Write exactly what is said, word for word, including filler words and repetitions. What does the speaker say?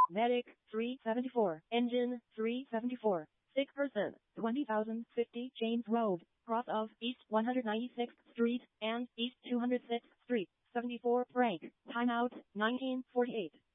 Medic, three seventy-four. Engine, three seventy-four. Sick person, twenty thousand fifty James Road, cross of East one hundred ninety-sixth Street and East two hundred sixth Street, seventy-four break. Timeout, nineteen forty-eight.